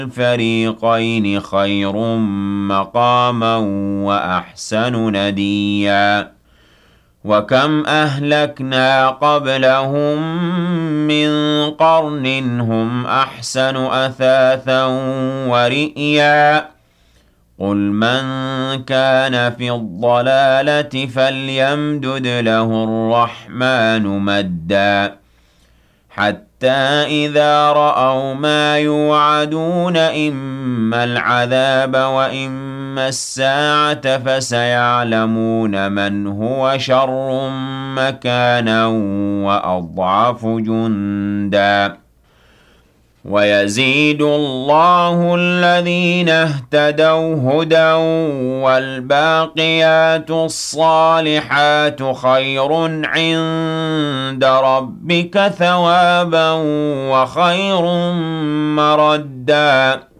الفريقين خير مقاما وأحسن نديا وكم أهلكنا قبلهم من قرن هم أحسن أثاثا ورئيا قل من كان في الضلالة فليمدد له الرحمن مدا حتى إذا رأوا ما يوعدون إما العذاب وإما الساعة فسيعلمون من هو شر مكانا وأضعف جندا ويزيد الله الذين اهتدوا هدى والباقيات الصالحات خير عند ربك ثوابا وخير مردا